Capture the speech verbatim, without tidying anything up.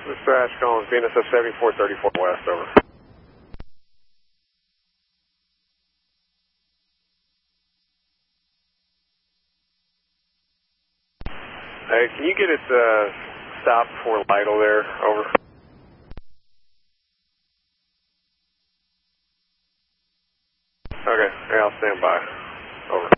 Mister Ash calling V N S F seventy-four thirty-four West, over. Hey, can you get it uh, stopped before Lytle there, over? Okay, yeah, I'll stand by, over.